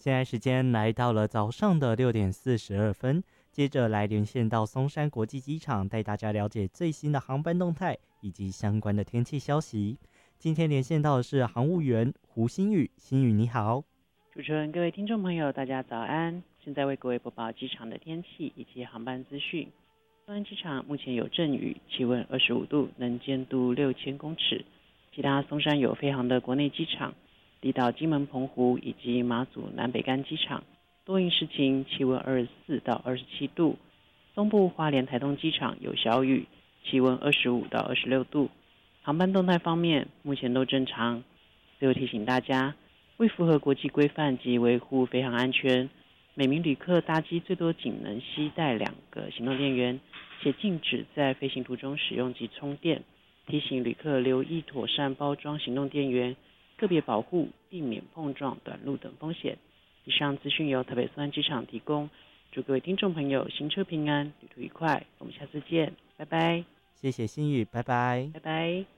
现在时间来到了早上的6点42分，接着来连线到松山国际机场，带大家了解最新的航班动态以及相关的天气消息。今天连线到的是航务员胡新宇，新宇你好。 主持人，各位听众朋友，大家早安！现在为各位播报机场的天气以及航班资讯。松山机场目前有阵雨，气温25度，能见度6000公尺。其他松山有飞航的国内机场，离岛金门、澎湖以及马祖南北干机场多云时晴，气温24到27度。东部花莲台东机场有小雨，气温25到26度。航班动态方面，目前都正常。最后提醒大家，为符合国际规范及维护飞航安全，每名旅客搭机最多仅能携带2个行动电源，且禁止在飞行途中使用及充电。提醒旅客留意妥善包装行动电源，个别保护，避免碰撞、短路等风险。以上资讯由台北松山机场提供，祝各位听众朋友行车平安，旅途愉快。我们下次见，拜拜。 谢谢新宇，拜拜。 拜拜。